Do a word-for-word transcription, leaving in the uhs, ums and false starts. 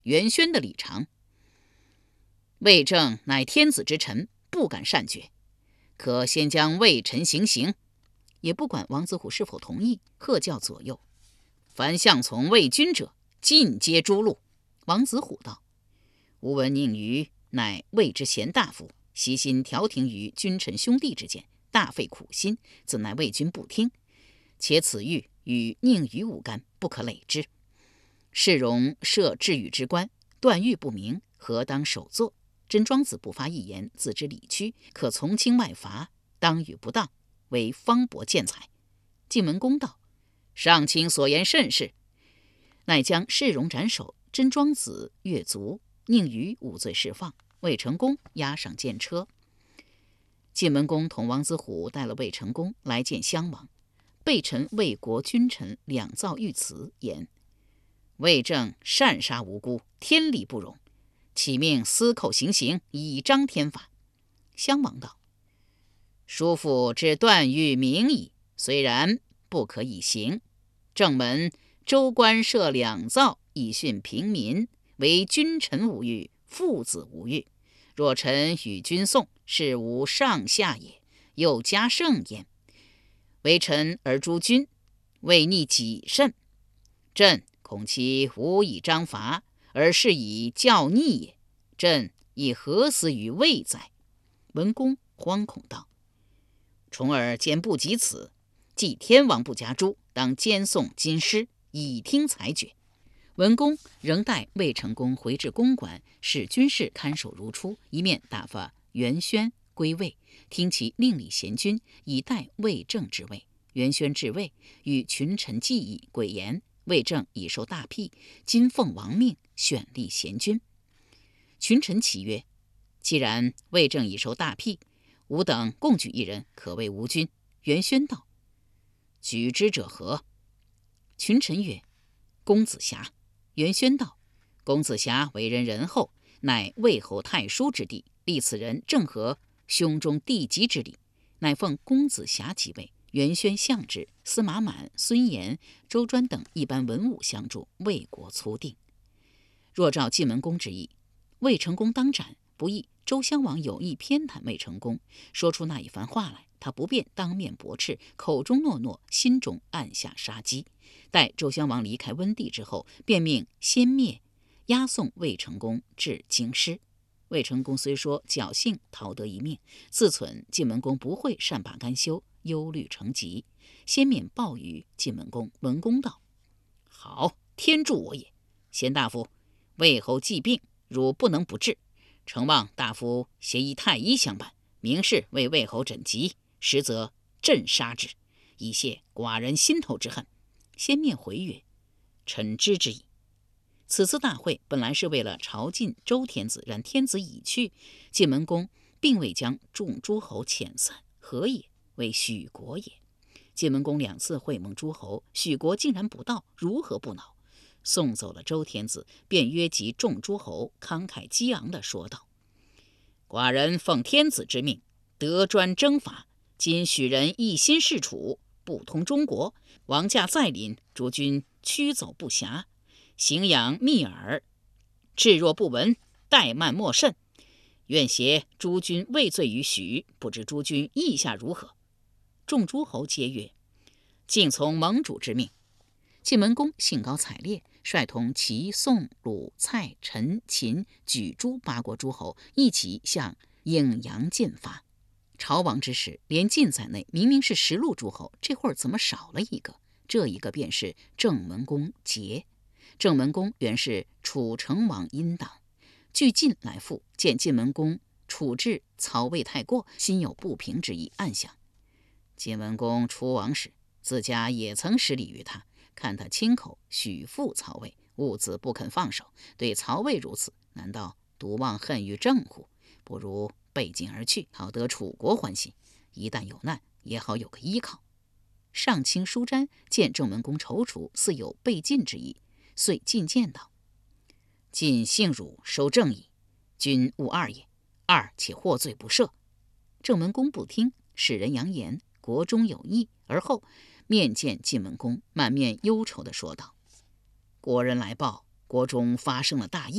元宣的礼常。魏正乃天子之臣，不敢擅决，可先将魏臣行刑。也不管王子虎是否同意，喝叫左右，凡向从魏军者，尽皆诛戮。王子虎道：吾闻宁于乃魏之贤大夫，悉心调停于君臣兄弟之间，大费苦心，怎奈魏军不听？且此欲与宁于无干，不可累之。世荣设治语之官，断狱不明，何当首作？真庄子不发一言，自知理屈，可从轻外罚，当与不当，为方伯见才。晋文公道：上卿所言甚是。乃将世荣斩首，真庄子越族，宁于无罪释放，魏成功押上监车。晋文公同王子虎带了魏成功来见襄王，备陈魏国君臣两造御词，言：魏正擅杀无辜，天理不容，启命司寇行刑，以彰天法。襄王道：叔父之断狱明矣，虽然不可以行。正门州官设两造，以训平民，为君臣无欲，父子无欲。若臣与君讼，是无上下也，又加胜焉。为臣而诛君，未逆己甚。朕恐其无以章罚，而是以教逆也。朕亦何死于魏哉？文公惶恐道：重耳兼不及此，既天王不加诛，当监送京师，以听裁决。文公仍待魏成功回至公馆，使军士看守如初，一面打发元宣归魏，听其令礼贤君，以待魏正之位。元宣至魏，与群臣计议，诡言魏正已受大辟，今奉王命，选立贤君。群臣启曰：既然魏正已受大辟，吾等共举一人，可谓吴君。元宣道：举之者何？群臣曰：公子瑕。元宣道：公子瑕为人仁厚，乃魏侯太叔之弟，立此人正合兄中弟及之礼，乃奉公子瑕即位。元宣相之，司马满、孙延、周专等一般文武相助，魏国初定。若照晋文公之意，魏成功当斩，不意周襄王有意偏袒魏成功，说出那一番话来，他不便当面驳斥，口中诺诺，心中暗下杀机。待周襄王离开温地之后，便命先灭押送魏成功至京师。魏成功虽说侥幸逃得一命，自忖晋文公不会善罢甘休，忧虑成疾，先免报于晋文公。文公道：好，天助我也。贤大夫，魏侯既病，汝不能不治，诚望大夫协议太医相伴，明示为魏侯诊疾，实则朕杀之，以泄寡人心头之恨。先面回曰：臣知之矣。此次大会本来是为了朝觐周天子，然天子已去，晋文公并未将众诸侯遣散，何也？为许国也。晋文公两次会盟诸侯，许国竟然不到，如何不恼？送走了周天子，便约集众诸侯，慷慨激昂地说道：寡人奉天子之命，得专征伐，今许人一心事楚，不通中国，王驾再临，诸君驱走不暇，荥养密耳，置若不闻，怠慢莫甚。愿挟诸君畏罪于许，不知诸君意下如何？众诸侯皆曰：尽从盟主之命。晋文公兴高采烈，率同齐、宋、鲁、蔡、陈、秦、莒诸八国诸侯一起向颍阳进发。朝王之时，连晋在内，明明是十路诸侯，这会儿怎么少了一个？这一个便是郑文公桀。郑文公原是楚成王阴党，据晋来复，见晋文公处置曹魏太过，心有不平之意，暗想：晋文公出王时，自家也曾施礼于他，看他亲口许复曹魏，兀自不肯放手，对曹魏如此，难道独忘恨于郑乎？不如背进而去，好得楚国欢心，一旦有难，也好有个依靠。上卿舒詹见郑文公踌躇，似有背进之意，遂进谏道：晋幸辱收正矣，君勿二也，二且获罪不赦。郑文公不听，使人扬言国中有异，而后面见晋文公，满面忧愁地说道：国人来报，国中发生了大疫，